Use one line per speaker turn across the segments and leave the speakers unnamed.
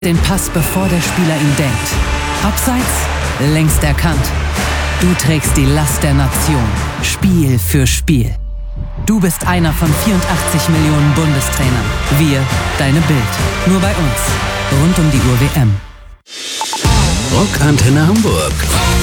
Den Pass, bevor der Spieler ihn denkt. Abseits? Längst erkannt. Du trägst die Last der Nation. Spiel für Spiel. Du bist einer von 84 Millionen Bundestrainern. Wir, deine Bild. Nur bei uns. Rund um die Uhr WM.
Rockantenne Hamburg.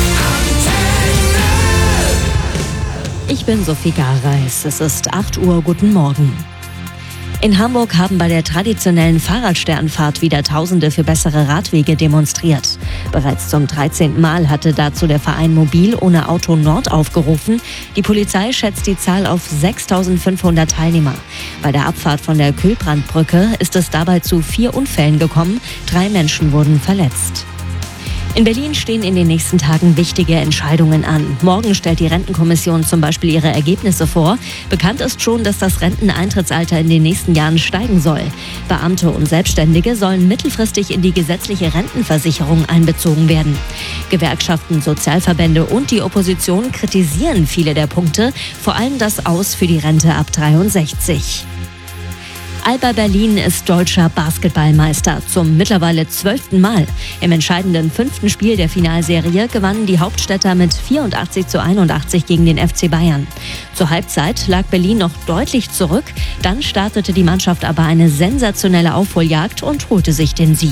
Ich bin Sophie Gareis. Es ist 8 Uhr. Guten Morgen. In Hamburg haben bei der traditionellen Fahrradsternfahrt wieder Tausende für bessere Radwege demonstriert. Bereits zum 13. Mal hatte dazu der Verein Mobil ohne Auto Nord aufgerufen. Die Polizei schätzt die Zahl auf 6.500 Teilnehmer. Bei der Abfahrt von der Kühlbrandbrücke ist es dabei zu 4 Unfällen gekommen. 3 Menschen wurden verletzt. In Berlin stehen in den nächsten Tagen wichtige Entscheidungen an. Morgen stellt die Rentenkommission zum Beispiel ihre Ergebnisse vor. Bekannt ist schon, dass das Renteneintrittsalter in den nächsten Jahren steigen soll. Beamte und Selbstständige sollen mittelfristig in die gesetzliche Rentenversicherung einbezogen werden. Gewerkschaften, Sozialverbände und die Opposition kritisieren viele der Punkte, vor allem das Aus für die Rente ab 63. Alba Berlin ist deutscher Basketballmeister zum mittlerweile 12. Mal. Im entscheidenden 5. Spiel der Finalserie gewannen die Hauptstädter mit 84:81 gegen den FC Bayern. Zur Halbzeit lag Berlin noch deutlich zurück, dann startete die Mannschaft aber eine sensationelle Aufholjagd und holte sich den Sieg.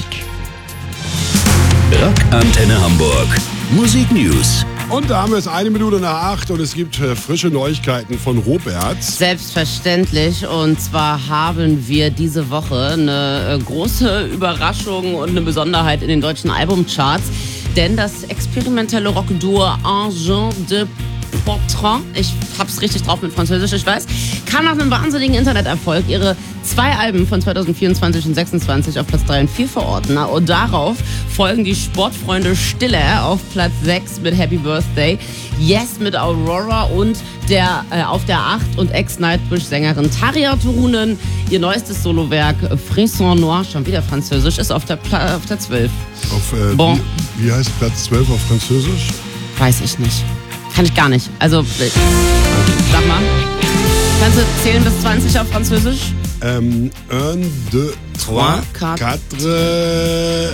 Rockantenne Hamburg. Musik News.
Und da haben wir es 7:01 und es gibt frische Neuigkeiten von Robert.
Selbstverständlich. Und zwar haben wir diese Woche eine große Überraschung und eine Besonderheit in den deutschen Albumcharts. Denn das experimentelle Rockduo Argent de Portrait, ich hab's richtig drauf mit Französisch, ich weiß, kann nach einem wahnsinnigen Interneterfolg ihre 2 Alben von 2024 und 2026 auf Platz 3 und 4 verorten. Und darauf folgen die Sportfreunde Stille auf Platz 6 mit Happy Birthday, Yes mit Aurora und auf der 8 und Ex-Nightwish-Sängerin Tarja Turunen. Ihr neuestes Solowerk Frisson Noir, schon wieder französisch, ist auf der 12.
Bon. Wie heißt Platz 12 auf Französisch?
Weiß ich nicht. Kann ich gar nicht. Also, sag mal. Kannst du zählen bis 20 auf Französisch?
1, 2, 3, 4,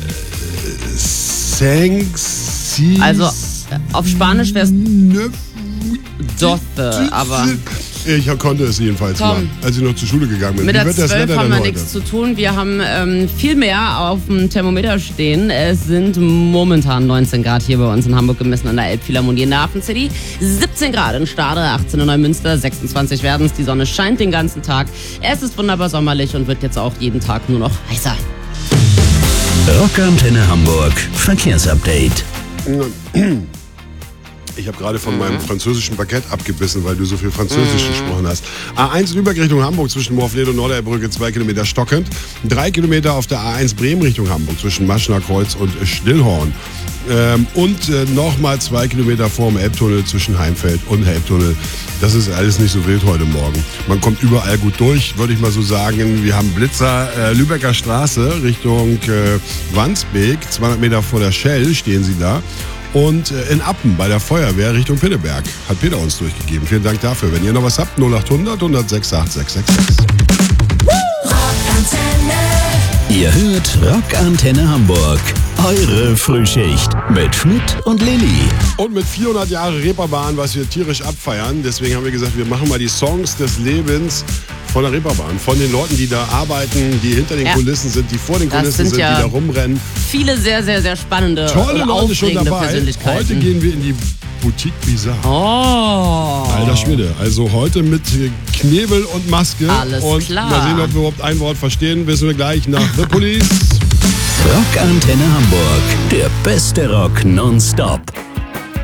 5, 6.
Also, auf Spanisch wär's Doce, aber...
Ich konnte es jedenfalls mal, als ich noch zur Schule gegangen bin.
Mit der 12 haben wir
heute?
Nichts zu tun. Wir haben viel mehr auf dem Thermometer stehen. Es sind momentan 19 Grad hier bei uns in Hamburg gemessen an der Elbphilharmonie in der Hafen City. 17 Grad in Stade, 18 in Neumünster, 26 werden es. Die Sonne scheint den ganzen Tag. Es ist wunderbar sommerlich und wird jetzt auch jeden Tag nur noch heißer.
Rockantenne Hamburg. Verkehrsupdate.
Ich habe gerade von meinem französischen Baguette abgebissen, weil du so viel Französisch gesprochen hast. A1 Lübeck Richtung Hamburg zwischen Morfleet und Norderbrücke 2 Kilometer stockend. 3 Kilometer auf der A1 Bremen Richtung Hamburg zwischen Maschner Kreuz und Stillhorn. Und nochmal 2 Kilometer vor dem Elbtunnel zwischen Heimfeld und Elbtunnel. Das ist alles nicht so wild heute Morgen. Man kommt überall gut durch, würde ich mal so sagen. Wir haben Blitzer Lübecker Straße Richtung Wandsbek. 200 Meter vor der Shell stehen sie da. Und in Appen bei der Feuerwehr Richtung Pinneberg. Hat Peter uns durchgegeben. Vielen Dank dafür. Wenn ihr noch was habt, 0800 106 8666.
Ihr hört Rockantenne Hamburg. Eure Frühschicht mit Schmidt und Lilly.
Und mit 400 Jahre Reeperbahn, was wir tierisch abfeiern. Deswegen haben wir gesagt, wir machen mal die Songs des Lebens von der Reeperbahn. Von den Leuten, die da arbeiten, die hinter den Kulissen sind, die vor den Kulissen sind, die da rumrennen.
Viele sehr, sehr, sehr spannende
tolle
und
Leute schon
aufregende
dabei.
Persönlichkeiten.
Heute gehen wir in die Boutique Bizarre.
Oh.
Alter Schwede. Also heute mit Knebel und Maske.
Alles
und
klar.
Mal sehen, ob wir überhaupt ein Wort verstehen. Wissen wir gleich nach The Police.
Rockantenne Hamburg. Der beste Rock nonstop.